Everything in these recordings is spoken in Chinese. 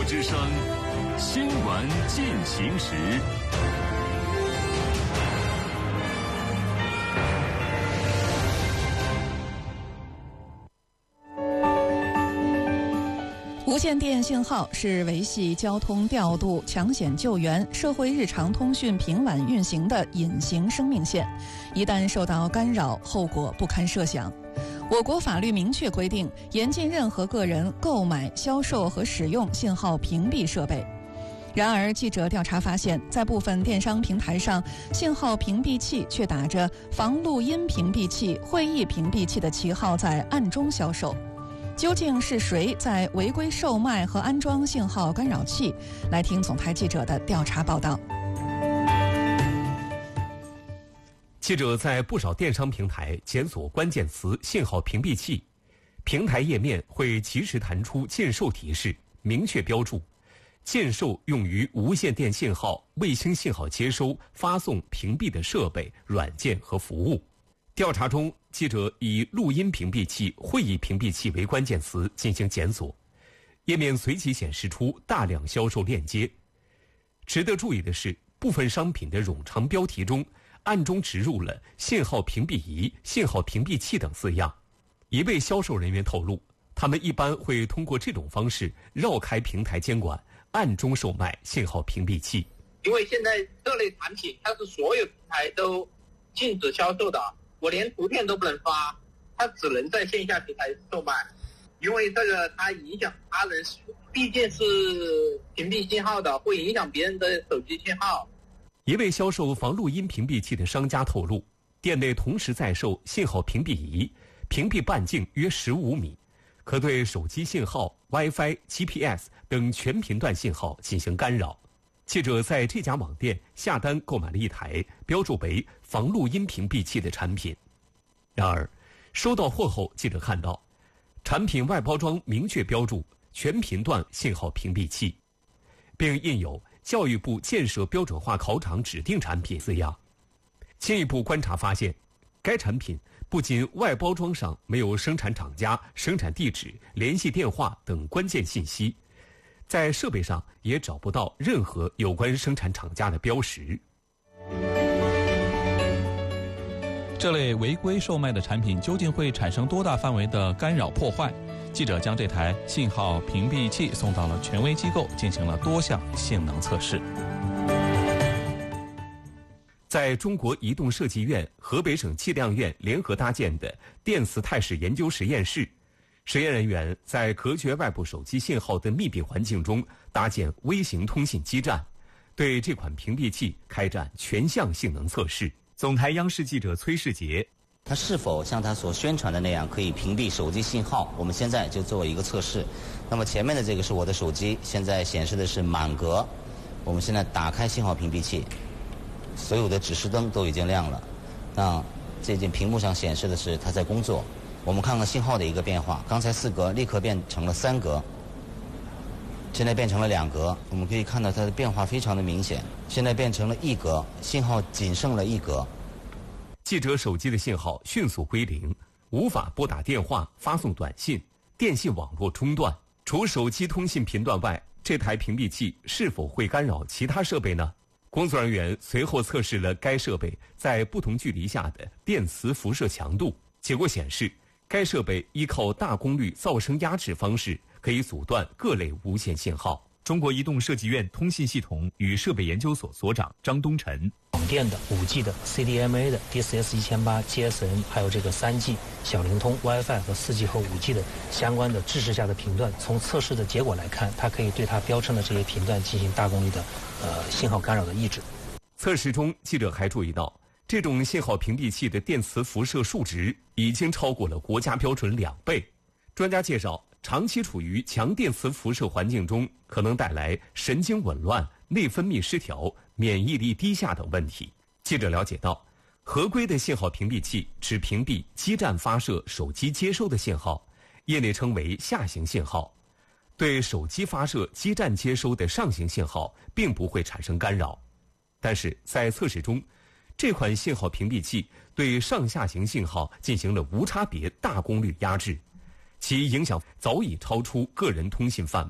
之声，新闻进行时。 无线电信号是维系交通调度、抢险救援、社会日常通讯平稳运行的隐形生命线，一旦受到干扰，后果不堪设想。我国法律明确规定，严禁任何个人购买、销售和使用信号屏蔽设备。然而，记者调查发现，在部分电商平台上，信号屏蔽器却打着防录音屏蔽器、会议屏蔽器的旗号在暗中销售。究竟是谁在违规售卖和安装信号干扰器？来听总台记者的调查报道。 记者在不少电商平台检索关键词信号屏蔽器，平台页面会及时弹出禁售提示，明确标注禁售用于无线电信号、卫星信号接收、发送、屏蔽的设备、软件和服务。调查中，记者以录音屏蔽器、会议屏蔽器为关键词进行检索，页面随即显示出大量销售链接。值得注意的是，部分商品的冗长标题中暗中植入了信号屏蔽仪、信号屏蔽器等字样。一位销售人员透露，他们一般会通过这种方式绕开平台监管，暗中售卖信号屏蔽器。 因为现在这类产品它是所有平台都禁止销售的，我连图片都不能发，它只能在线下平台售卖。因为这个它影响他人使用，毕竟是屏蔽信号的，会影响别人的手机信号。 一位销售防录音屏蔽器的商家透露，店内同时在售信号屏蔽仪，屏蔽半径约15米，可对手机信号、WiFi、GPS 等全频段信号进行干扰。记者在这家网店下单购买了一台标注为防录音屏蔽器的产品。然而，收到货后，记者看到产品外包装明确标注全频段信号屏蔽器，并印有教育部建设标准化考场指定产品字样。进一步观察发现，该产品不仅外包装上没有生产厂家、生产地址、联系电话等关键信息，在设备上也找不到任何有关生产厂家的标识。 这类违规售卖的产品究竟会产生多大范围的干扰破坏？记者将这台信号屏蔽器送到了权威机构，进行了多项性能测试。 在中国移动设计院、河北省计量院联合搭建的电磁态势研究实验室，实验人员在隔绝外部手机信号的密闭环境中搭建微型通信基站，对这款屏蔽器开展全项性能测试。总台央视记者崔世杰， 它是否像它所宣传的那样可以屏蔽手机信号？我们现在就做一个测试。那么前面的这个是我的手机，现在显示的是满格。我们现在打开信号屏蔽器，所有的指示灯都已经亮了。那这件屏幕上显示的是它在工作。我们看看信号的一个变化，刚才4格立刻变成了3格，现在变成了2格。我们可以看到它的变化非常的明显，现在变成了1格，信号仅剩了1格。 记者手机的信号迅速归零，无法拨打电话、发送短信，电信网络中断。除手机通信频段外，这台屏蔽器是否会干扰其他设备呢？工作人员随后测试了该设备在不同距离下的电磁辐射强度，结果显示，该设备依靠大功率噪声压制方式，可以阻断各类无线信号。中国移动设计院通信系统与设备研究所所长张东晨， 广电的、5G 的、CDMA 的、DCS1800、GSM， 还有这个3G、小灵通、WiFi 和4G 和5G 的相关的支持下的频段，从测试的结果来看，它可以对它标称的这些频段进行大功率的信号干扰的抑制。 测试中，记者还注意到，这种信号屏蔽器的电磁辐射数值已经超过了国家标准2倍。专家介绍，长期处于强电磁辐射环境中，可能带来神经紊乱、内分泌失调、免疫力低下等问题。记者了解到，合规的信号屏蔽器只屏蔽基站发射、手机接收的信号，业内称为下行信号，对手机发射、基站接收的上行信号并不会产生干扰。但是在测试中，这款信号屏蔽器对上下行信号进行了无差别大功率压制，其影响早已超出个人通信范围。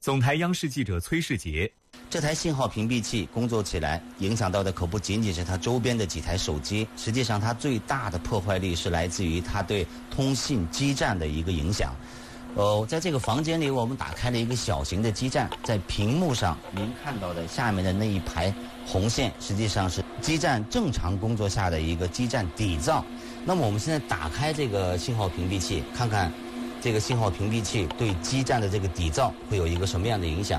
总台央视记者崔世杰。 这台信号屏蔽器工作起来，影响到的可不仅仅是它周边的几台手机，实际上它最大的破坏力是来自于它对通信基站的一个影响。在这个房间里，我们打开了一个小型的基站，在屏幕上您看到的下面的那一排红线，实际上是基站正常工作下的一个基站底噪。那么我们现在打开这个信号屏蔽器，看看这个信号屏蔽器对基站的这个底噪会有一个什么样的影响。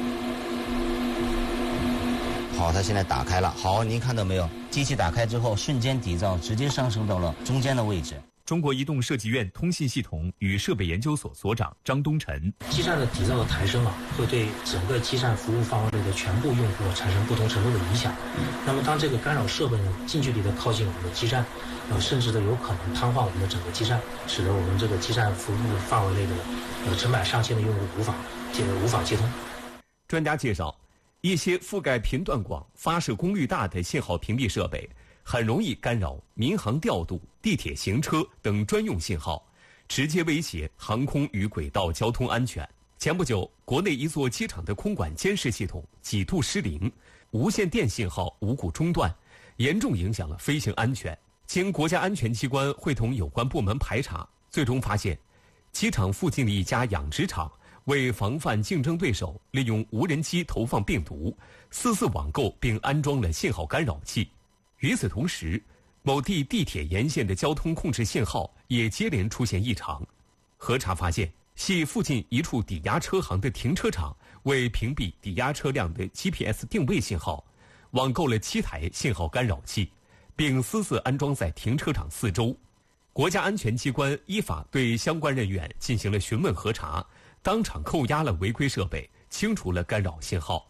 好，它现在打开了。好，您看到没有？机器打开之后，瞬间底噪直接上升到了中间的位置。 中国移动设计院通信系统与设备研究所所长张东晨： 基站的底噪的抬升会对整个基站服务范围内的全部用户产生不同程度的影响。那么当这个干扰设备呢近距离的靠近我们的基站，甚至的有可能瘫痪我们的整个基站，使得我们这个基站服务范围内的成百上千的用户无法接通。 专家介绍，一些覆盖频段广、发射功率大的信号屏蔽设备，很容易干扰民航调度、地铁行车等专用信号，直接威胁航空与轨道交通安全。前不久，国内一座机场的空管监视系统几度失灵，无线电信号无故中断，严重影响了飞行安全。经国家安全机关会同有关部门排查，最终发现，机场附近的一家养殖场为防范竞争对手利用无人机投放病毒，私自网购并安装了信号干扰器。与此同时，某地地铁沿线的交通控制信号也接连出现异常。核查发现，系附近一处抵押车行的停车场为屏蔽抵押车辆的 GPS 定位信号，网购了7台信号干扰器，并私自安装在停车场四周。国家安全机关依法对相关人员进行了询问核查，当场扣押了违规设备，清除了干扰信号。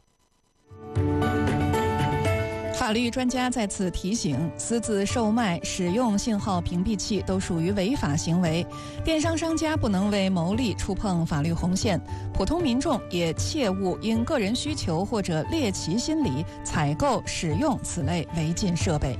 法律专家在此提醒，私自售卖、使用信号屏蔽器都属于违法行为。电商商家不能为牟利触碰法律红线，普通民众也切勿因个人需求或者猎奇心理采购、使用此类违禁设备。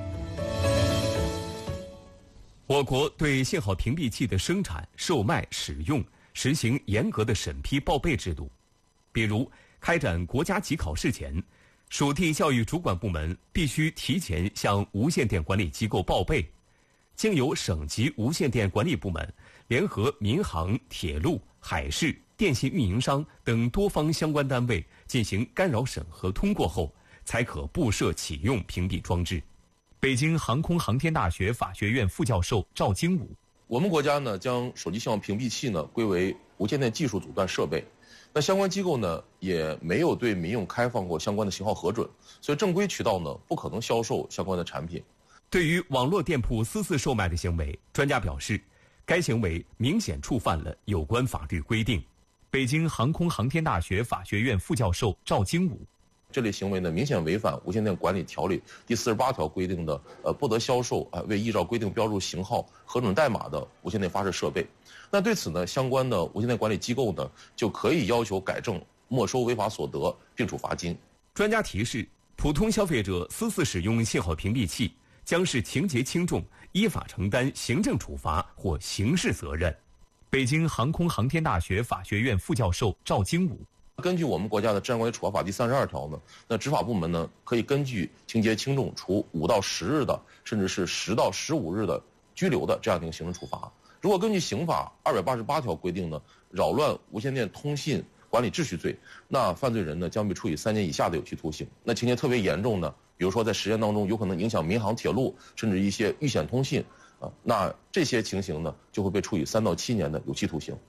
我国对信号屏蔽器的生产、售卖、使用实行严格的审批报备制度。比如，开展国家级考试前，属地教育主管部门必须提前向无线电管理机构报备，经由省级无线电管理部门联合民航、铁路、海事、电信运营商等多方相关单位进行干扰审核通过后，才可布设启用屏蔽装置。北京航空航天大学法学院副教授赵经武： 我们国家呢将手机信号屏蔽器呢归为无线电技术阻断设备，那相关机构呢也没有对民用开放过相关的型号核准，所以正规渠道呢不可能销售相关的产品。 对于网络店铺私自售卖的行为，专家表示，该行为明显触犯了有关法律规定。北京航空航天大学法学院副教授赵经武： 这类行为呢，明显违反无线电管理条例第48条规定的不得销售未依照规定标注型号、核准代码的无线电发射设备。那对此呢，相关的无线电管理机构呢，就可以要求改正、没收违法所得，并处罚金。 专家提示，普通消费者私自使用信号屏蔽器，将是情节轻重，依法承担行政处罚或刑事责任。北京航空航天大学法学院副教授赵经武： 根据我们国家的《治安管理处罚法》第32条呢，那执法部门呢可以根据情节轻重，处5到10日的，甚至是10到15日的拘留的这样的一个行政处罚。如果根据刑法288条规定呢，扰乱无线电通信管理秩序罪，那犯罪人呢将被处以3年以下的有期徒刑。那情节特别严重的，比如说在实践当中有可能影响民航、铁路，甚至一些预险通信那这些情形呢就会被处以3到7年的有期徒刑。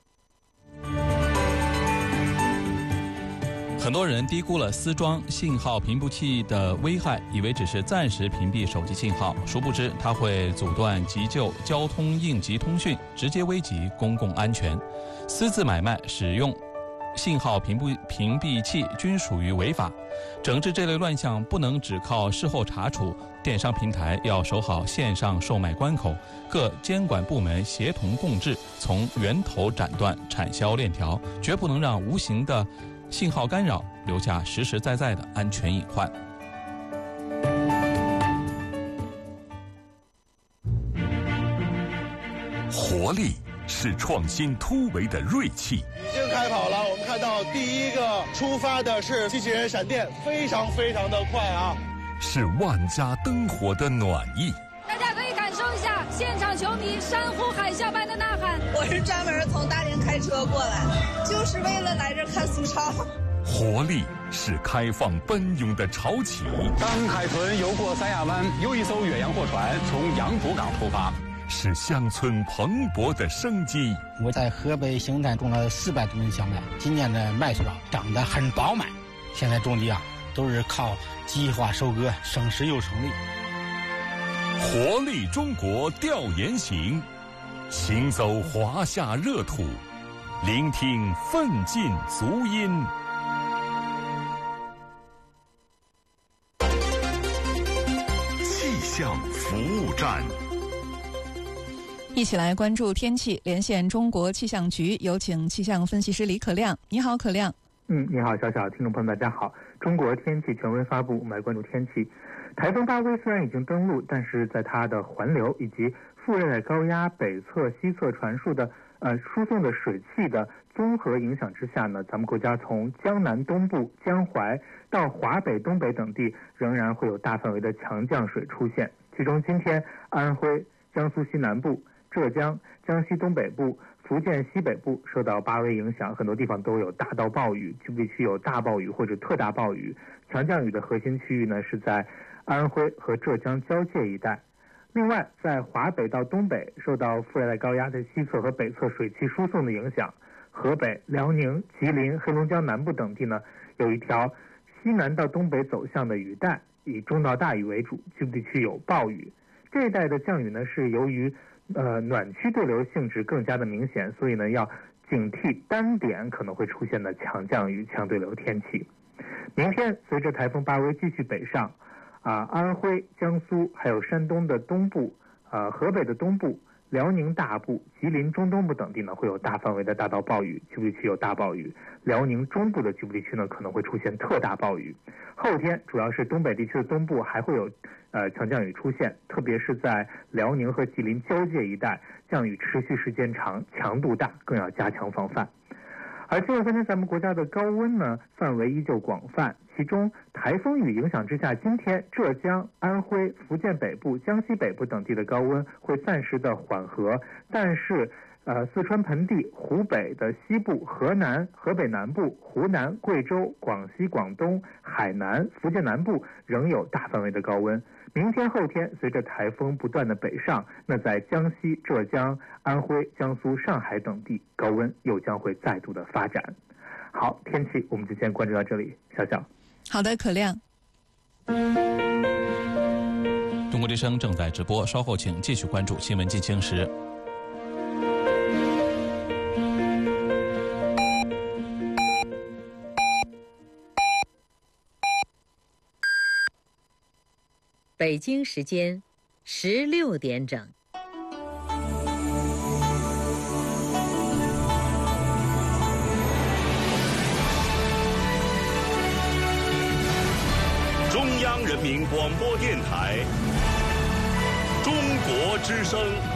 很多人低估了私装信号屏蔽器的危害，以为只是暂时屏蔽手机信号，殊不知它会阻断急救、交通应急通讯，直接危及公共安全。私自买卖、使用信号屏蔽器均属于违法。整治这类乱象不能只靠事后查处，电商平台要守好线上售卖关口，各监管部门协同共治，从源头斩断产销链条，绝不能让无形的信号干扰留下实实在在的安全隐患。 活力是创新突围的锐气。 已经开跑了，我们看看到第一个出发的是机器人闪电，非常的快啊！ 是万家灯火的暖意。 大家可以感受一下现场球迷山呼海啸般的呐喊。 我是专门从大连开车过来的，就是为了来这看苏超。 活力是开放奔涌的潮起。 当海豚游过三亚湾，又一艘远洋货船从杨浦港出发。 是乡村蓬勃的生机。 我在河北邢台种了400多亩小麦，今年的麦穗长得很饱满。现在种地都是靠计划收割，省时又省力。 活力中国调研行，行走华夏热土，聆听奋进足音。气象服务站。 一起来关注天气，连线中国气象局，有请气象分析师李可亮。你好，可亮。 你好，小小，听众朋友们，大家好。中国天气权威发布，我们来关注天气。台风巴威虽然已经登陆，但是在它的环流以及副热带高压北侧、西侧传输的输送的水汽的综合影响之下呢，咱们国家从江南东部、江淮到华北、东北等地仍然会有大范围的强降水出现。其中今天安徽、江苏西南部、浙江、江西东北部、福建西北部受到巴威影响，很多地方都有大到暴雨，局部地区有大暴雨或者特大暴雨。强降雨的核心区域呢是在安徽和浙江交界一带。另外，在华北到东北受到副热带高压的西侧和北侧水汽输送的影响，河北、辽宁、吉林、黑龙江南部等地呢有一条西南到东北走向的雨带，以中到大雨为主，局部地区有暴雨。这一带的降雨呢是由于暖区对流性质更加的明显，所以呢要警惕单点可能会出现的强降雨、强对流天气。明天随着台风巴威继续北上，安徽、江苏还有山东的东部、河北的东部、辽宁大部、吉林中东部等地呢会有大范围的大到暴雨，局部地区有大暴雨。辽宁中部的局部地区呢可能会出现特大暴雨。后天主要是东北地区的东部还会有强降雨出现，特别是在辽宁和吉林交界一带，降雨持续时间长，强度大，更要加强防范。而今后3天咱们国家的高温呢范围依旧广泛，其中台风雨影响之下，今天浙江、安徽、福建北部、江西北部等地的高温会暂时的缓和，但是四川盆地、湖北的西部、河南、河北南部、湖南、贵州、广西、广东、海南、福建南部仍有大范围的高温。明天后天随着台风不断的北上，那在江西、浙江、安徽、江苏、上海等地高温又将会再度的发展。好，天气我们就先关注到这里。小小。 好的，可亮。 中国之声正在直播，稍后请继续关注新闻进行时。 北京时间16点整。 中央人民广播电台，中国之声。